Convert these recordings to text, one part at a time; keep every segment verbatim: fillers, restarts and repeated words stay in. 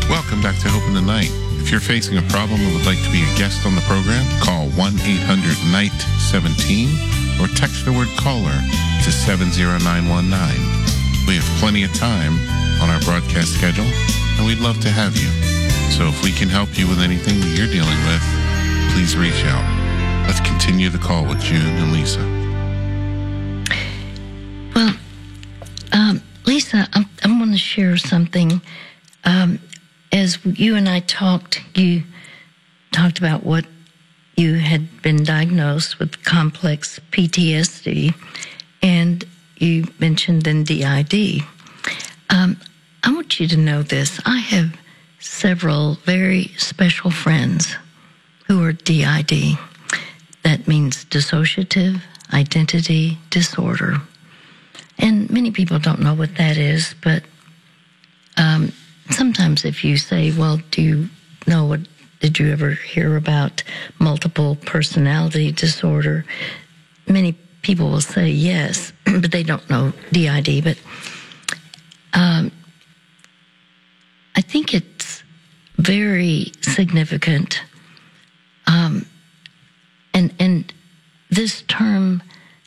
Welcome back to Hope in the Night. If you're facing a problem and would like to be a guest on the program, call one eight hundred N I G H T seventeen or text the word caller to seven zero nine one nine. We have plenty of time on our broadcast schedule, and we'd love to have you. So if we can help you with anything that you're dealing with, please reach out. Let's continue the call with June and Lisa. Well, um, Lisa, I'm, I'm going to share something. Um, as you and I talked, you talked about what you had been diagnosed with complex P T S D, and you mentioned then D I D. Um, I want you to know this. I have several very special friends who are D I D. That means dissociative identity disorder. And many people don't know what that is, but um, sometimes if you say, well, do you know what, did you ever hear about multiple personality disorder? Many people will say yes, but they don't know D I D. But um, I think it's very significant. Um, and, and this term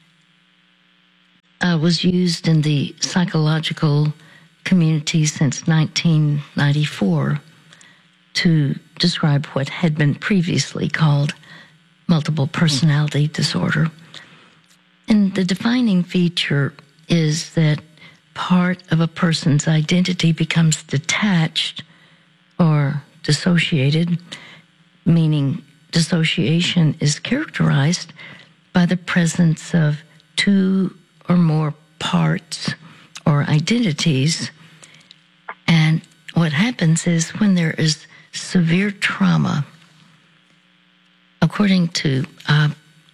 uh, was used in the psychological community since nineteen ninety-four to describe what had been previously called multiple personality disorder. And the defining feature is that part of a person's identity becomes detached or dissociated, meaning dissociation is characterized by the presence of two or more parts or identities. And what happens is when there is severe trauma, according to uh,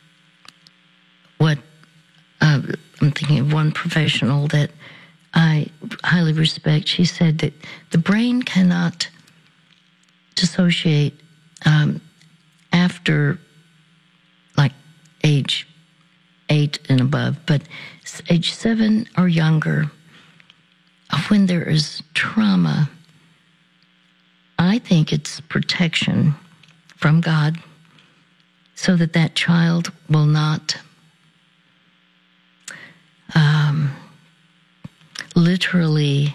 what uh, I'm thinking of one professional that I highly respect, she said that the brain cannot dissociate um, after like age eight and above, but age seven or younger, when there is trauma, I think it's protection from God so that that child will not um, literally,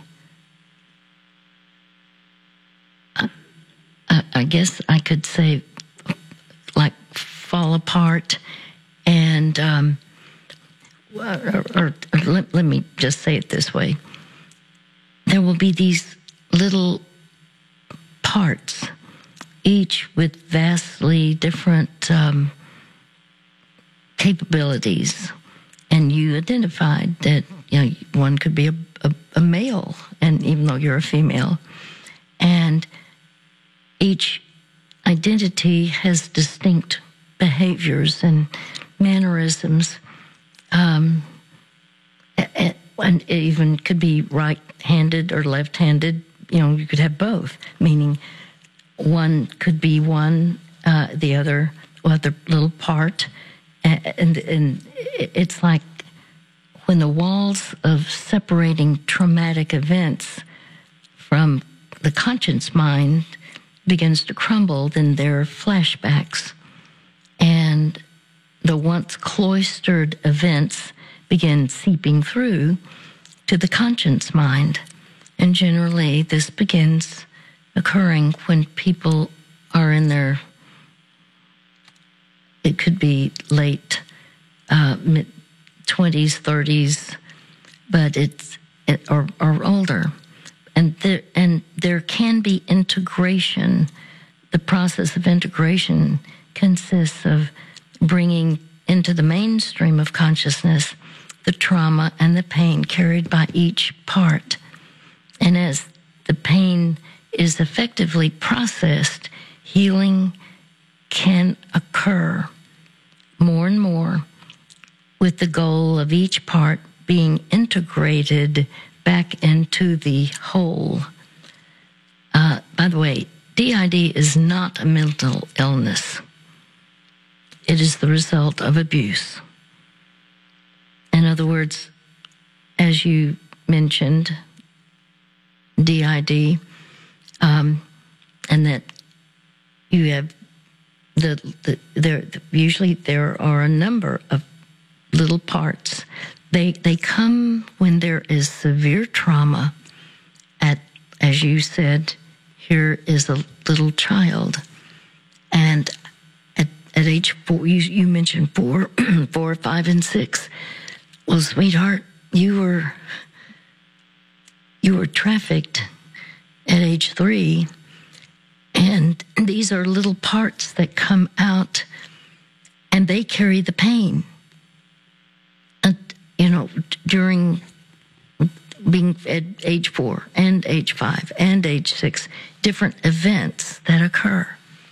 I, I guess I could say, like fall apart and, um, or, or, or let, let me just say it this way. There will be these little parts, each with vastly different um, capabilities. And you identified that, you know, one could be a, a, a male, and even though you're a female. And each identity has distinct behaviors and mannerisms, um, and it even could be right-handed or left-handed. You know, you could have both, meaning one could be one, uh, the other other little part, and, and it's like when the walls of separating traumatic events from the conscious mind begins to crumble, then there are flashbacks, and the once cloistered events begin seeping through to the conscious mind. And generally, this begins occurring when people are in their, it could be late uh, mid twenties, thirties, but it's, it, or, or older. And there, and there can be integration. The process of integration consists of bringing into the mainstream of consciousness the trauma and the pain carried by each part. And as the pain is effectively processed, healing can occur more and more, with the goal of each part being integrated back into the whole. Uh, by the way, D I D is not a mental illness. It is the result of abuse. In other words, as you mentioned, D I D, um, and that you have the, the there usually there are a number of little parts. They they come when there is severe trauma. At as you said, here is a little child, and at at age four, you, you mentioned four, four, five, and six. Well, sweetheart, you were you were trafficked at age three, and these are little parts that come out, and they carry the pain. And, you know, during being at age four and age five and age six, different events that occur.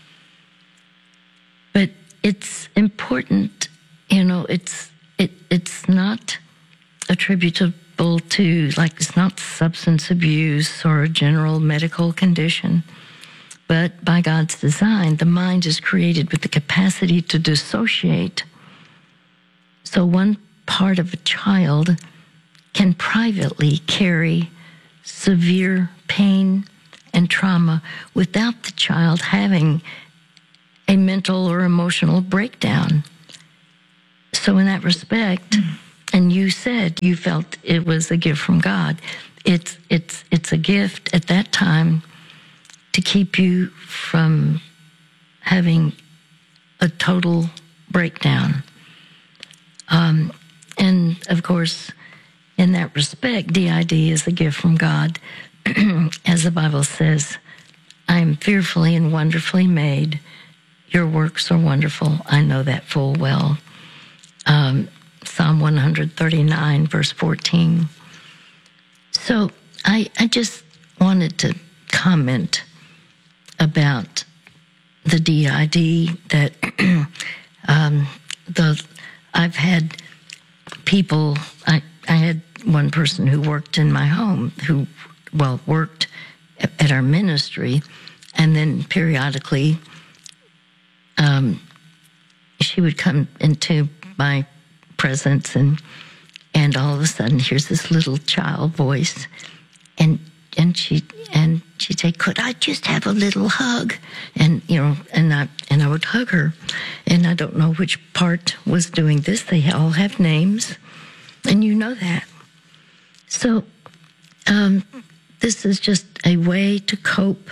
But it's important, you know, it's it it's not attributable to, like, it's not substance abuse or a general medical condition. But by God's design, the mind is created with the capacity to dissociate. So one part of a child can privately carry severe pain and trauma without the child having a mental or emotional breakdown. So in that respect, mm-hmm. and you said you felt it was a gift from God, it's it's it's a gift at that time to keep you from having a total breakdown. Um, and of course, in that respect, D I D is a gift from God. As the Bible says, I am fearfully and wonderfully made. Your works are wonderful. I know that full well. Um, Psalm one thirty-nine, verse fourteen. So I, I just wanted to comment about the D I D that um, the I've had people, I, I had one person who worked in my home who, well, worked at, at our ministry, and then periodically um, she would come into my presence, and and all of a sudden here's this little child voice, and and she and she'd say, "Could I just have a little hug?" And you know, and I and I would hug her, and I don't know which part was doing this. They all have names, and you know that. So um, this is just a way to cope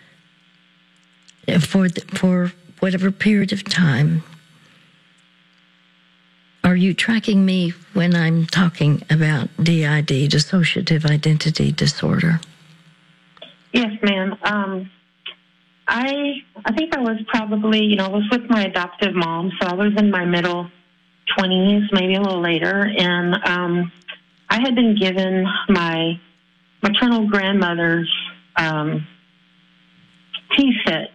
for the, for whatever period of time. Are you tracking me when I'm talking about D I D, dissociative identity disorder? Yes, ma'am. Um, I I think I was probably, you know, I was with my adoptive mom, so I was in my middle twenties, maybe a little later, and um, I had been given my maternal grandmother's um, tea set,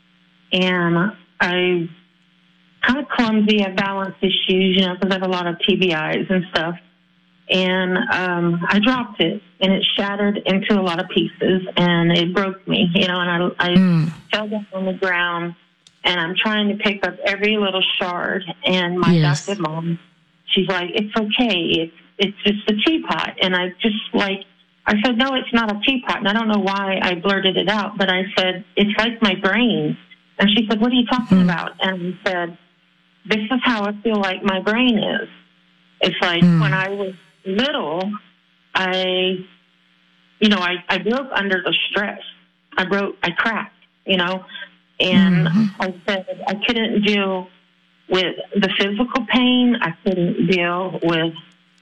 and I kind of clumsy, I have balance issues, you know, because I have a lot of T B Is and stuff. And um, I dropped it, and it shattered into a lot of pieces, and it broke me, you know, and I, I mm. fell down on the ground, and I'm trying to pick up every little shard. And my yes. adopted mom, she's like, "It's okay. It's, it's just a teapot." And I just like, I said, "No, it's not a teapot." And I don't know why I blurted it out, but I said, "It's like my brain." And she said, "What are you talking mm. about?" And I said, "This is how I feel like my brain is. It's like mm. when I was little, I, you know, I, I broke under the stress. I broke, I cracked, you know, and mm-hmm. I said I couldn't deal with the physical pain. I couldn't deal with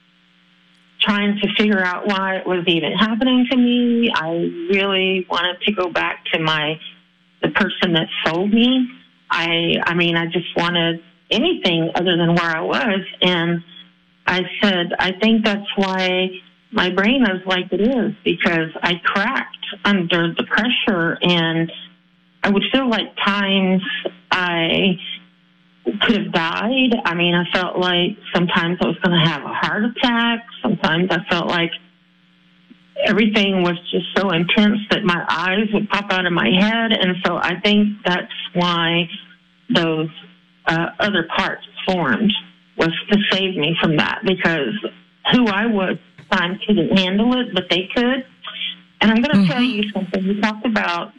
trying to figure out why it was even happening to me. I really wanted to go back to my, the person that sold me. I, I mean, I just wanted anything other than where I was. And I said, I think that's why my brain is like it is, because I cracked under the pressure, and I would feel like times I could have died. I mean, I felt like sometimes I was going to have a heart attack. Sometimes I felt like everything was just so intense that my eyes would pop out of my head. And so I think that's why those uh, other parts formed, was to save me from that, because who I was at the time couldn't handle it, but they could. And I'm going to mm-hmm. tell you something. We talked about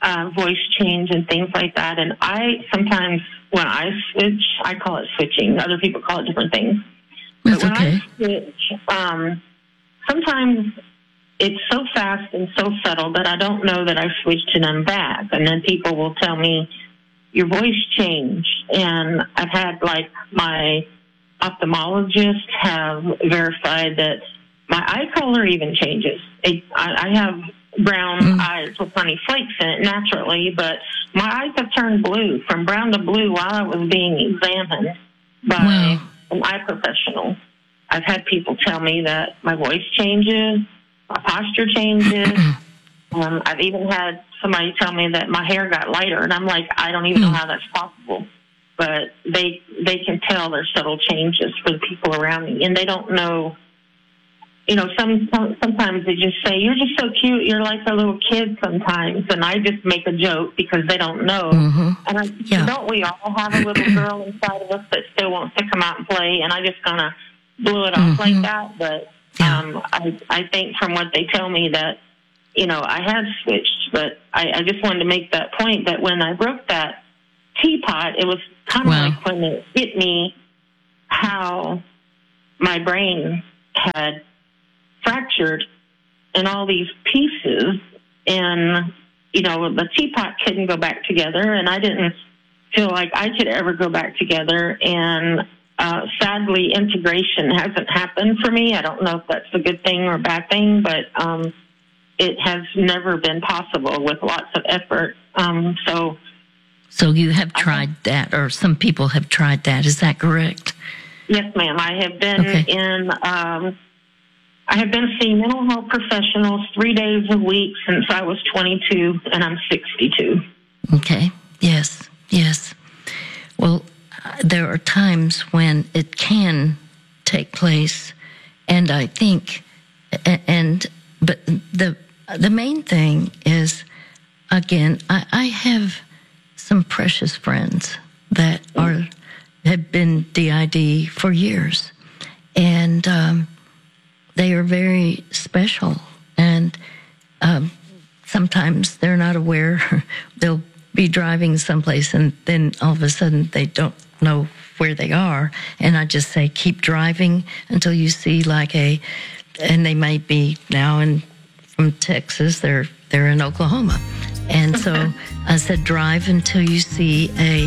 uh, voice change and things like that. And I sometimes, when I switch, I call it switching. Other people call it different things. That's but when okay. I switch, um, sometimes it's so fast and so subtle that I don't know that I switched and I'm back. And then people will tell me, your voice changed. And I've had, like, my ophthalmologist have verified that my eye color even changes. It, I, I have brown mm. eyes with funny flakes in it naturally, but my eyes have turned blue, from brown to blue, while I was being examined by wow. an eye professional. I've had people tell me that my voice changes, my posture changes. um, I've even had somebody tell me that my hair got lighter, and I'm like, I don't even mm. know how that's possible. But they they can tell there's subtle changes for the people around me, and they don't know. You know, some sometimes they just say, you're just so cute, you're like a little kid sometimes, and I just make a joke because they don't know. Mm-hmm. And I, yeah. don't we all have a little girl inside of us that still wants to come out and play, and I just kind of blew it off mm-hmm. like that. But yeah. um, I, I think from what they tell me that, you know, I had switched, but I, I just wanted to make that point that when I broke that teapot, it was kind of wow. like when it hit me how my brain had fractured in all these pieces, and, you know, the teapot couldn't go back together, and I didn't feel like I could ever go back together, and uh, sadly, integration hasn't happened for me. I don't know if that's a good thing or a bad thing, but um, it has never been possible with lots of effort. Um, so, so you have tried I, that, or some people have tried that. Is that correct? Yes, ma'am. I have been okay. in... Um, I have been seeing mental health professionals three days a week since I was twenty-two, and I'm sixty-two. Okay. Yes. Yes. Well, uh, there are times when it can take place, and I think, and but the the main thing is, again, I, I have some precious friends that are have been D I D for years, and. Um, They are very special, and um, sometimes they're not aware. They'll be driving someplace, and then all of a sudden they don't know where they are. And I just say, keep driving until you see like a, and they might be now in from Texas. They're they're in Oklahoma, and so I said, drive until you see a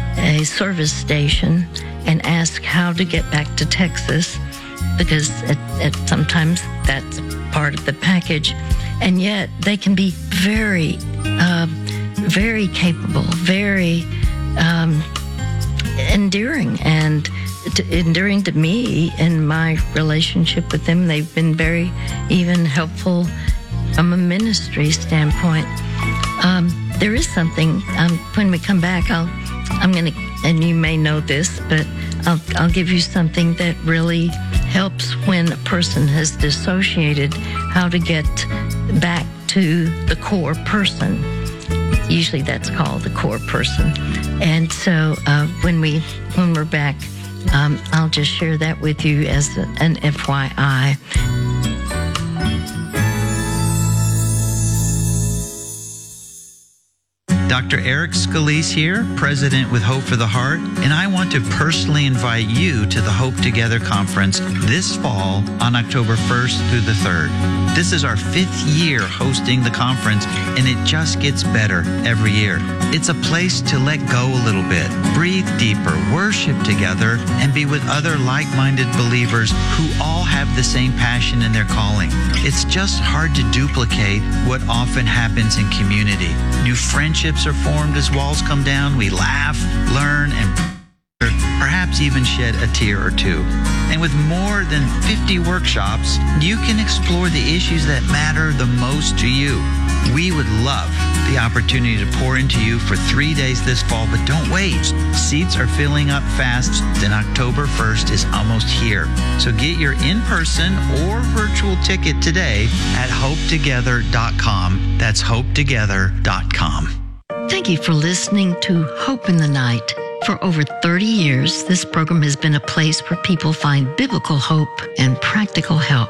a service station and ask how to get back to Texas. Because it, it, sometimes that's part of the package. And yet they can be very, uh, very capable, very um, endearing, and to, endearing to me in my relationship with them. They've been very even helpful from a ministry standpoint. Um, there is something, um, when we come back, I'll, I'm going to, and you may know this, but I'll, I'll give you something that really helps when a person has dissociated, how to get back to the core person. Usually that's called the core person. And so uh, when, we, when we're back, um, I'll just share that with you as an F Y I. Doctor Eric Scalise here, President with Hope for the Heart, and I want to personally invite you to the Hope Together Conference this fall on October first through the third. This is our fifth year hosting the conference, and it just gets better every year. It's a place to let go a little bit, breathe deeper, worship together, and be with other like-minded believers who all have the same passion in their calling. It's just hard to duplicate what often happens in community. New friendships are formed as walls come down. We laugh, learn, and perhaps even shed a tear or two. And with more than fifty workshops, you can explore the issues that matter the most to you. We would love the opportunity to pour into you for three days this fall, but don't wait. Seats are filling up fast, and October first is almost here. So get your in-person or virtual ticket today at hope together dot com. That's hope together dot com. Thank you for listening to Hope in the Night. For over thirty years, this program has been a place where people find biblical hope and practical help.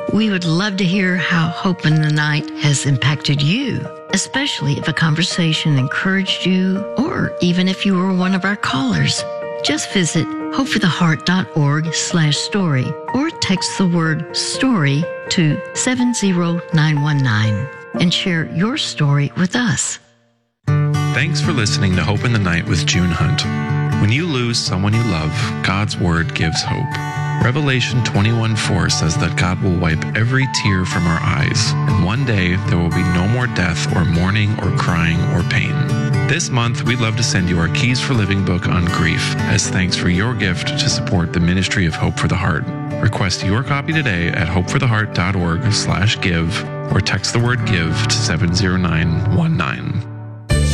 We would love to hear how Hope in the Night has impacted you, especially if a conversation encouraged you or even if you were one of our callers. Just visit hopefortheheart.org slash story or text the word story to seven zero nine one nine and share your story with us. Thanks for listening to Hope in the Night with June Hunt. When you lose someone you love, God's Word gives hope. Revelation twenty-one four says that God will wipe every tear from our eyes, and one day there will be no more death or mourning or crying or pain. This month, we'd love to send you our Keys for Living book on grief as thanks for your gift to support the ministry of Hope for the Heart. Request your copy today at hopefortheheart.org slash give or text the word give to seven zero nine one nine.